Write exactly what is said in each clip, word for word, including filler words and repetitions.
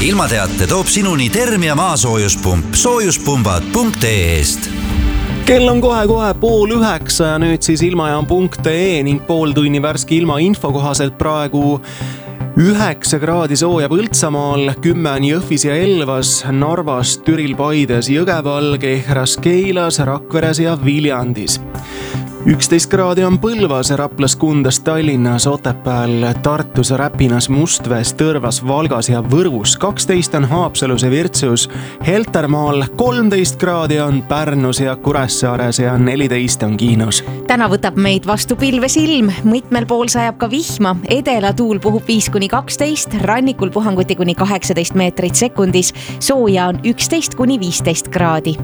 ilmateate toob sinuni Termia maasoojuspump soojuspumbad punkt ee-st. Kell on kohe-kohe pool üheksa ja nüüd siis ilmajaam punkt ee ning pool tunni värske ilma info kohaselt praegu üheksa kraadi sooja Põltsamaal, kümme on Jõhvis ja Elvas, Narvas, Türil, Paides, Jõgeval, Kehras, Keilas, Rakveres ja Viljandis. üksteist kraadi on Põlvas, Raplas, Kundas, Tallinnas, Otepääl, Tartus, Räpinas, Mustvees, Tõrvas, Valgas ja Võrus. kaksteist on Haapsalus ja Virtsus, Heltermaal, kolmteist kraadi on Pärnus ja Kuressaares ja neliteist on Kiinus. Täna võtab meid vastu pilves ilm, mitmel pool sajab ka vihma, edelatuul puhub viis kuni kaksteist, rannikul puhanguti kuni kaheksateist meetrit sekundis, sooja on üksteist kuni viisteist kraadi.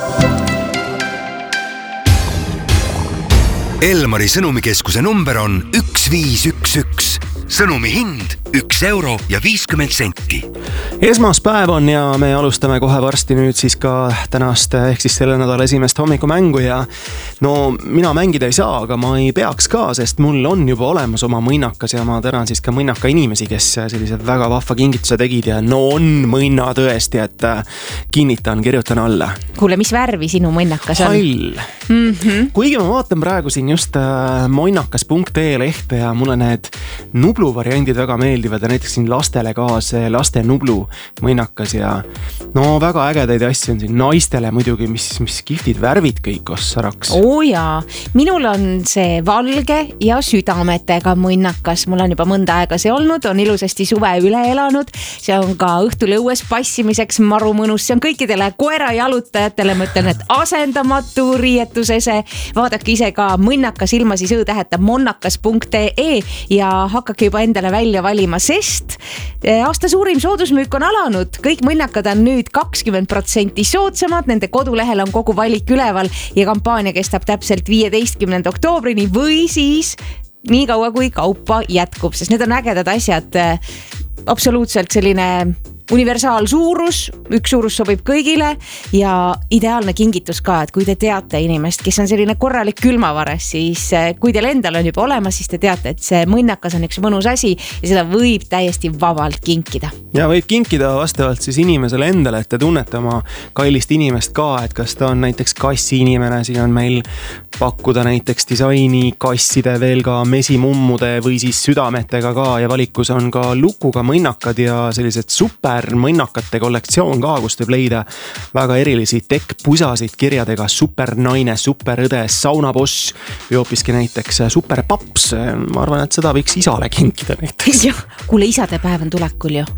Elmari sõnumikeskuse number on üks viis üks üks. Sõnumi hind üks euro ja viiskümmend senti. Esmaspäev on ja me alustame kohe varsti nüüd siis ka tänast ehk siis selle nädala esimest hommikumängu ja no mina mängida ei saa, aga ma ei peaks ka, sest mul on juba olemas oma mõnnakas ja ma tänan siis ka mõnnaka inimesi, kes sellise väga vahva kingituse tegid ja no on mõnna tõesti, et kinnitan, kirjutan alla. Kuule, mis värvi sinu mõnnakas on? Hall. Mm-hmm. Kuigi ma vaatan praegu siin just monnakas punkt ee lehte ja mulle need nublu variandid väga meeldivad ja näiteks siin lastele ka see laste nublu mõnnakas ja no väga ägedaid asju on siin naistele muidugi, mis, mis kihvtid värvid kõik ossaraks. Oo jaa, minul on see valge ja südametega mõnnakas, mul on juba mõnda aega see olnud, on ilusasti suve üle elanud, see on ka õhtul õues passimiseks maru mõnus, see on kõikidele koera jalutajatele, ma ütlen, et asendamatu riietusese, vaadake ise ka mõnnakas ilma siis õõtäheta monnakas punkt ee ja hakake juba endale välja valima, sest aasta suurim soodusmüük on alanud. Kõik mõnnakad on nüüd kakskümmend protsenti soodsamad, nende kodulehel on kogu valik üleval ja kampaania kestab täpselt viieteistkümnenda oktoobrini või siis nii kaua kui kaupa jätkub, sest need on ägedad asjad. Absoluutselt selline universaal suurus, üks suurus sobib kõigile ja ideaalne kingitus ka, et kui te teate inimest, kes on selline korralik külmavares, siis kui teil endal on juba olemas, siis te teate, et see mõnnakas on üks mõnus asi ja seda võib täiesti vabalt kinkida. Ja võib kinkida vastavalt siis inimesele endale, et te tunnete oma kallist inimest ka, et kas ta on näiteks kassi inimene, siin on meil pakkuda näiteks disaini kasside, veel ka mesimummude või siis südametega ka ja valikus on ka lukuga mõnnakad ja sellised super mõnnakate kollektsioon ka, kus teeb leida väga erilisi tekkpusasid kirjadega supernaine, superõde, saunaboss või hoopiski näiteks superpaps. Ma arvan, et seda võiks isale kinkida näiteks. Ja, kuule, isadepäev on tulekul ju.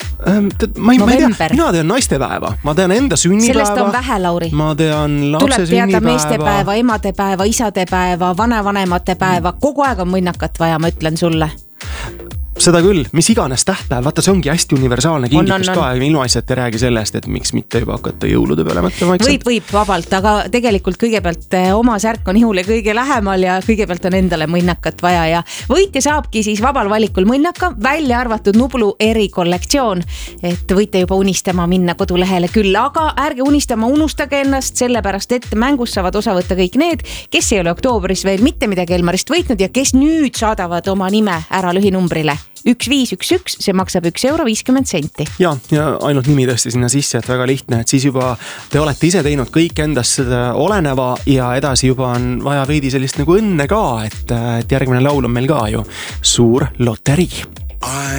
Ma ei, ma ei tea, mina tean naistepäeva, ma tean enda sünnipäeva. Sellest on vähe, Lauri. Ma tean lapse tuleb sünnipäeva. Tuleb teada meestepäeva, emadepäeva, isadepäeva, vanevanemate päeva. Kogu aeg on mõnnakat vaja, ma ütlen sulle. Seda küll, mis iganes tähtpäev, vaata see ongi hästi universaalne kingitus on, on, on. ka, ilma asjad ei räägi sellest, et miks mitte juba hakata jõulude peale mõtlema. Võib, võib vabalt, aga tegelikult kõigepealt oma särk on ihule kõige lähemal ja kõigepealt on endale mõnnakat vaja ja võitja saabki siis vabal valikul mõnnaka, välja arvatud nublu erikollektsioon, et võite juba unistama minna kodulehele küll, aga ärge unistama, unustage ennast, sellepärast et mängus saavad osa võtta kõik need, kes ei ole oktoobris veel mitte midagi Elmarist võitnud ja kes nüüd saadavad oma nime ära lühinumbrile. üks viis üks üks, see maksab üks euro viiskümmend senti. Ja, ja ainult nimi tõesti sinna sisse, et väga lihtne, et siis juba te olete ise teinud kõik endast seda oleneva ja edasi juba on vaja veidi sellist nagu õnne ka, et, et järgmine laul on meil ka ju suur loterii.